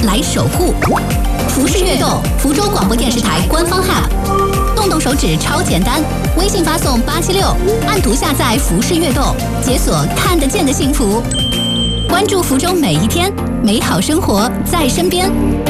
来守护。浮世悦动，福州广播电视台官方 App， 动动手指超简单，微信发送876，按图下载浮世悦动，解锁看得见的幸福。关注福州每一天，美好生活在身边。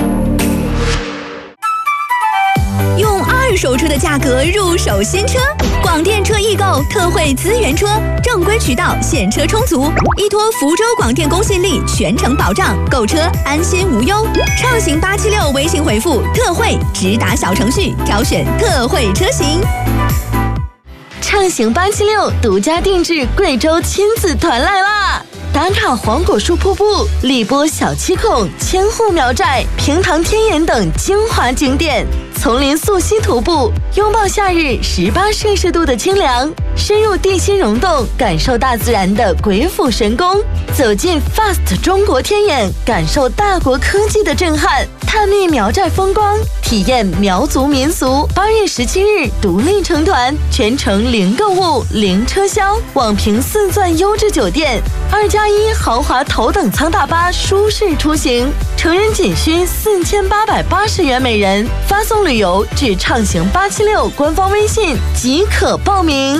用二手车的价格入手新车，广电车易购特惠资源车，正规渠道现车充足，依托福州广电公信力全程保障，购车安心无忧。畅行876微信回复特惠，直达小程序挑选特惠车型。 畅行876独家定制贵州亲子团来啦！打卡黄果树瀑布、荔波小七孔、千户苗寨、平塘天眼等精华景点，丛林溯溪徒步，拥抱夏日18摄氏度的清凉，深入地心溶洞，感受大自然的鬼斧神工，走进 FAST 中国天眼，感受大国科技的震撼，探秘苗寨风光，体验苗族民俗。8月17日独立成团，全程零购物、零车厢，网评4钻优质酒店，2+1豪华头等舱大巴，舒适出行，成人仅需4880元每人。发送旅游至畅行876官方微信即可报名。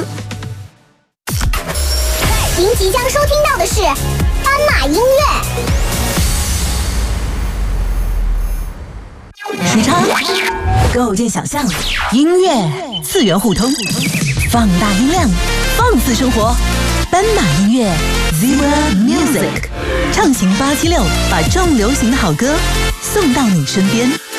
您即将收听到的是斑马音乐。 时差构建想象，音乐次元互通，放大音量，放肆生活。斑马音乐 Zebra Music， 畅行876，把重流行的好歌送到你身边。